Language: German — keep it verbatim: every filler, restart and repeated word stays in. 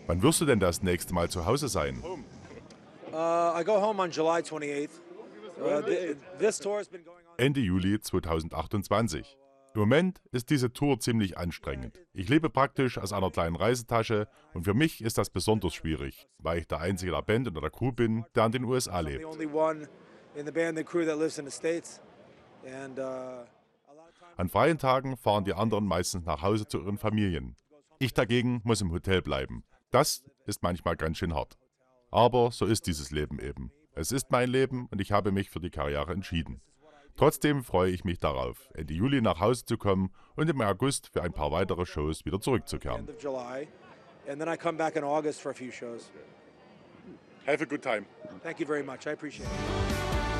Wann wirst du denn das nächste Mal zu Hause sein? Uh, I go home on July twenty-eighth. Uh, th this tour has been going on. Ende Juli zweitausendachtundzwanzig. Im Moment ist diese Tour ziemlich anstrengend. Ich lebe praktisch aus einer kleinen Reisetasche und für mich ist das besonders schwierig, weil ich der Einzige der Band oder der Crew bin, der in den U S A I'm the lebt. only one in the band, the crew that lives in the States. And uh, a lot of times An freien Tagen fahren die anderen meistens nach Hause zu ihren Familien. Ich dagegen muss im Hotel bleiben. Das ist manchmal ganz schön hart. Aber so ist dieses Leben eben. Es ist mein Leben und ich habe mich für die Karriere entschieden. Trotzdem freue ich mich darauf, Ende Juli nach Hause zu kommen und im August für ein paar weitere Shows wieder zurückzukehren. end of July. And then I come back in August for a few shows. Have a good time. Thank you very much. I appreciate it.